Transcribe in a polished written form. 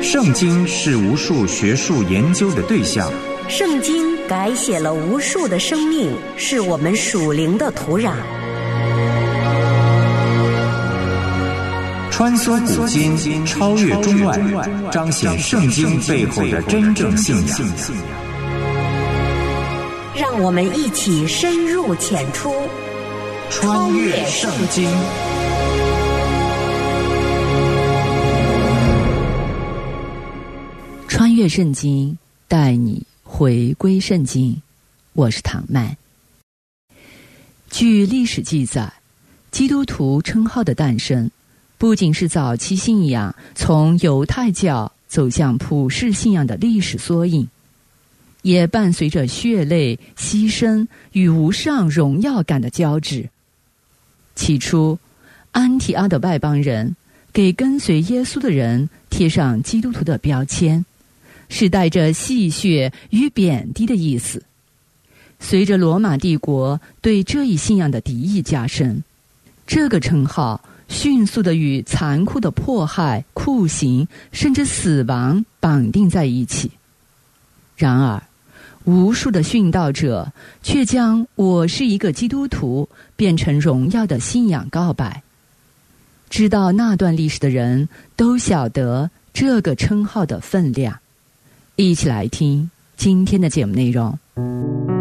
圣经是无数学术研究的对象， 圣经改写了无数的生命，是我们属灵的土壤。 穿梭古今，超越中外，彰显圣经背后的真正信仰。 让我们一起深入浅出， 穿越圣经。 穿越圣经，带你回归圣经。我是唐曼。据历史记载，基督徒称号的诞生不仅是早期信仰从犹太教走向普世信仰的历史缩影，也伴随着血泪、牺牲与无上荣耀感的交织。起初，安提阿的外邦人给跟随耶稣的人贴上基督徒的标签，是带着戏谑与贬低的意思。随着罗马帝国对这一信仰的敌意加深，这个称号迅速地与残酷的迫害、酷刑甚至死亡绑定在一起。然而，无数的殉道者却将我是一个基督徒变成荣耀的信仰告白。知道那段历史的人都晓得这个称号的分量。一起来听今天的节目内容。